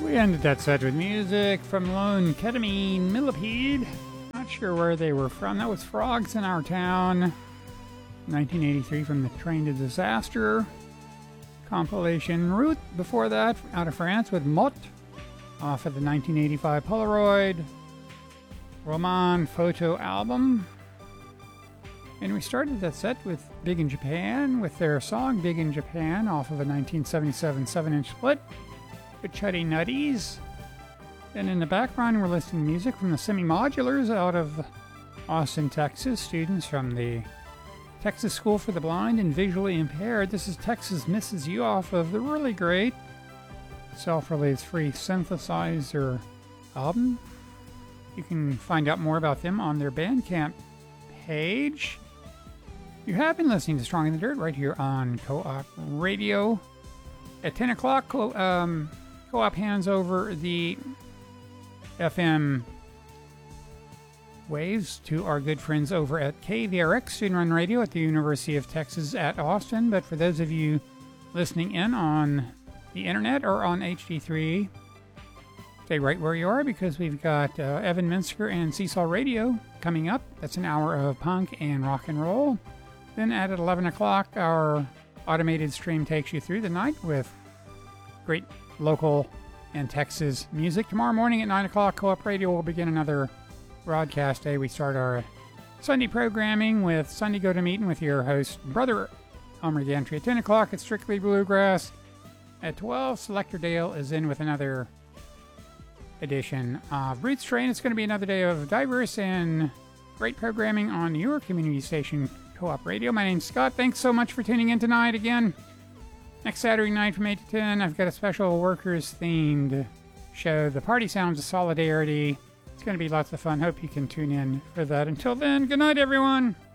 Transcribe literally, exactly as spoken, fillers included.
We ended that set with music from Lone Ketamine Millipede. Not sure where they were from. That was Frogs in Our Town. nineteen eighty-three from the Train to Disaster compilation. Route before that out of France with Mott off of the nineteen eighty-five Polaroid Roman photo album. And we started that set with Big in Japan with their song Big in Japan off of a nineteen seventy-seven seven inch split with Chuddy Nutties. And in the background, we're listening to music from the Semi-Modulars out of Austin, Texas. Students from the Texas School for the Blind and Visually Impaired. This is Texas Misses You off of the really great self-released free synthesizer album. You can find out more about them on their Bandcamp page. You have been listening to Strong in the Dirt right here on Co-op Radio. At ten o'clock, Co- um, Co-op hands over the F M waves to our good friends over at K V R X Student Run Radio at the University of Texas at Austin. But for those of you listening in on the internet or on H D three, stay right where you are because we've got uh, Evan Minsker and Seesaw Radio coming up. That's an hour of punk and rock and roll. Then at eleven o'clock, our automated stream takes you through the night with great local and Texas music. Tomorrow morning at nine o'clock, Co-op Radio will begin another broadcast day. We start our Sunday programming with Sunday Go to Meeting with your host, Brother Elmer Gantry. At ten o'clock, it's Strictly Bluegrass. At twelve, Selector Dale is in with another edition of Roots Train. It's going to be another day of diverse and great programming on your community station, Co-op Radio. My name's Scott. Thanks so much for tuning in tonight again. Next Saturday night from eight to ten, I've got a special workers-themed show, The Party Sounds of Solidarity. It's going to be lots of fun. Hope you can tune in for that. Until then, good night, everyone.